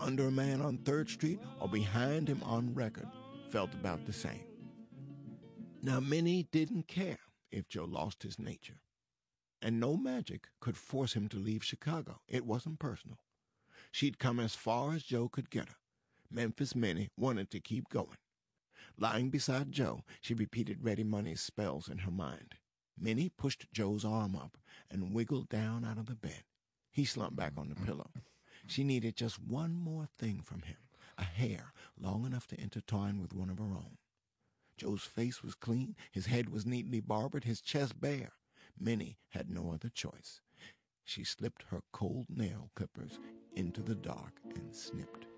under a man on 3rd Street or behind him on record felt about the same. Now, Minnie didn't care if Joe lost his nature, and no magic could force him to leave Chicago. It wasn't personal. She'd come as far as Joe could get her. Memphis Minnie wanted to keep going. Lying beside Joe, she repeated Ready Money's spells in her mind. Minnie pushed Joe's arm up and wiggled down out of the bed. He slumped back on the pillow. She needed just one more thing from him, a hair long enough to intertwine with one of her own. Joe's face was clean, his head was neatly barbered, his chest bare. Minnie had no other choice. She slipped her cold nail clippers into the dark and snipped.